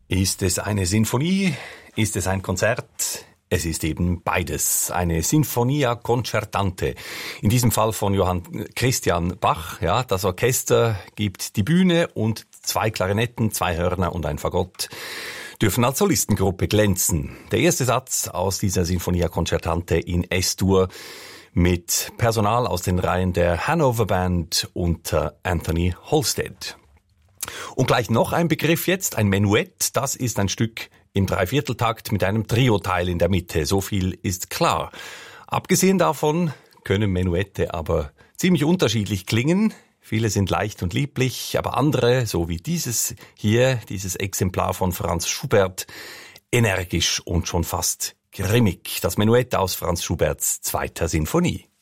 Ist es eine Sinfonie? Ist es ein Konzert? Es ist eben beides. Eine Sinfonia Concertante. In diesem Fall von Johann Christian Bach. Ja, das Orchester gibt die Bühne und 2 Klarinetten, 2 Hörner und ein Fagott dürfen als Solistengruppe glänzen. Der erste Satz aus dieser Sinfonia Concertante in S-Dur mit Personal aus den Reihen der Hanover Band unter Anthony Halstead. Und gleich noch ein Begriff jetzt, ein Menuett. Das ist ein Stück im Dreivierteltakt mit einem Trio-Teil in der Mitte. So viel ist klar. Abgesehen davon können Menuette aber ziemlich unterschiedlich klingen. Viele sind leicht und lieblich, aber andere, so wie dieses hier, dieses Exemplar von Franz Schubert, energisch und schon fast grimmig. Das Menuett aus Franz Schuberts 2. Sinfonie.